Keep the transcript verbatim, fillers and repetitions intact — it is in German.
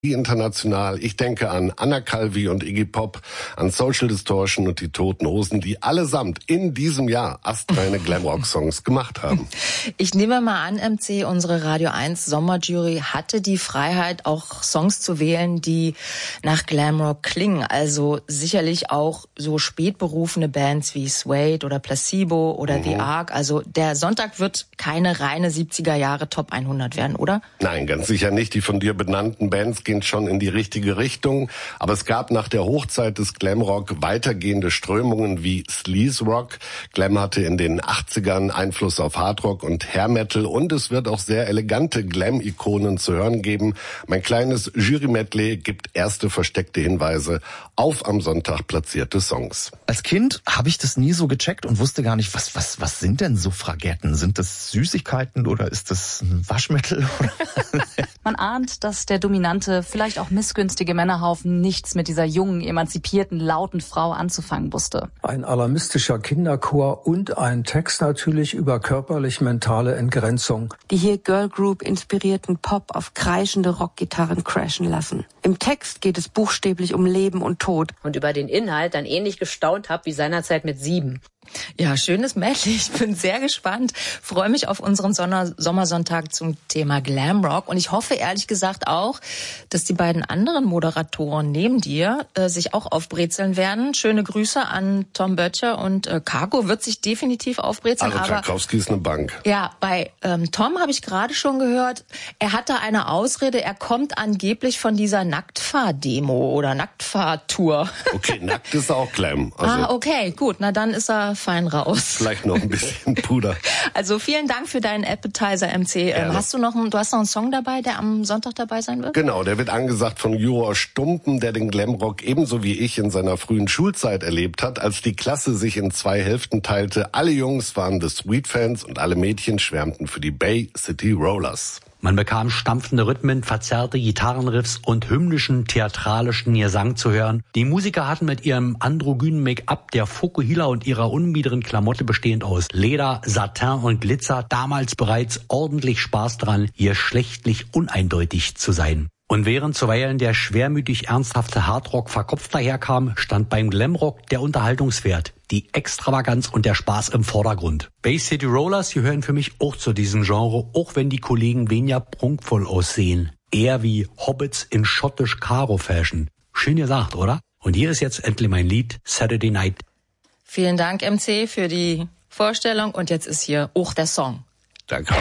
International. Ich denke an Anna Calvi und Iggy Pop, an Social Distortion und die Toten Hosen, die allesamt in diesem Jahr astreine Glamrock-Songs gemacht haben. Ich nehme mal an, M C, unsere Radio eins Sommerjury hatte die Freiheit, auch Songs zu wählen, die nach Glamrock klingen. Also sicherlich auch so spätberufene Bands wie Suede oder Placebo oder mhm. The Ark. Also der Sonntag wird keine reine siebziger Jahre Top hundert werden, oder? Nein, ganz sicher nicht. Die von dir benannten Bands gehen schon in die richtige Richtung. Aber es gab nach der Hochzeit des Glamrock weitergehende Strömungen wie Sleaze Rock. Glam hatte in den achtzigern Einfluss auf Hardrock und Hair Metal und es wird auch sehr elegante Glam-Ikonen zu hören geben. Mein kleines Jury-Medley gibt erste versteckte Hinweise auf am Sonntag platzierte Songs. Als Kind habe ich das nie so gecheckt und wusste gar nicht, was was was sind denn Suffragetten? Sind das Süßigkeiten oder ist das ein Waschmittel? Man ahnt, dass der dominante, vielleicht auch missgünstige Männerhaufen nichts mit dieser jungen, emanzipierten, lauten Frau anzufangen wusste. Ein alarmistischer Kinderchor und ein Text natürlich über körperlich-mentale Entgrenzung. Die hier Girl Group inspirierten Pop auf kreischende Rockgitarren crashen lassen. Im Text geht es buchstäblich um Leben und Tod. Und über den Inhalt dann ähnlich gestaunt habe wie seinerzeit mit sieben. Ja, schönes Medley. Ich bin sehr gespannt. Freue mich auf unseren Sonner- Sommersonntag zum Thema Glamrock. Und ich hoffe ehrlich gesagt auch, dass die beiden anderen Moderatoren neben dir äh, sich auch aufbrezeln werden. Schöne Grüße an Tom Böttcher und äh, Cargo wird sich definitiv aufbrezeln. Also Tchaikovsky ist eine Bank. Ja, bei ähm, Tom habe ich gerade schon gehört, er hat da eine Ausrede. Er kommt angeblich von dieser Nacktfahr-Demo oder Nacktfahr-Tour. Okay, nackt ist auch Glam. Also ah, okay, gut. Na dann ist er fein raus. Vielleicht noch ein bisschen Puder. Also vielen Dank für deinen Appetizer, M C. Ähm, hast du noch einen, du hast noch einen Song dabei, der am Sonntag dabei sein wird? Genau, der wird angesagt von Juror Stumpen, der den Glamrock ebenso wie ich in seiner frühen Schulzeit erlebt hat, als die Klasse sich in zwei Hälften teilte. Alle Jungs waren The Sweet-Fans und alle Mädchen schwärmten für die Bay City Rollers. Man bekam stampfende Rhythmen, verzerrte Gitarrenriffs und hymnischen, theatralischen Gesang zu hören. Die Musiker hatten mit ihrem androgynen Make-up, der Fokuhila und ihrer unbiederen Klamotte bestehend aus Leder, Satin und Glitzer damals bereits ordentlich Spaß dran, hier schlechtlich uneindeutig zu sein. Und während zuweilen der schwermütig ernsthafte Hardrock verkopft daherkam, stand beim Glamrock der Unterhaltungswert, die Extravaganz und der Spaß im Vordergrund. Bay City Rollers gehören für mich auch zu diesem Genre, auch wenn die Kollegen weniger prunkvoll aussehen. Eher wie Hobbits in schottisch Karo-Fashion. Schön gesagt, oder? Und hier ist jetzt endlich mein Lied, Saturday Night. Vielen Dank, M C, für die Vorstellung. Und jetzt ist hier auch der Song. Danke.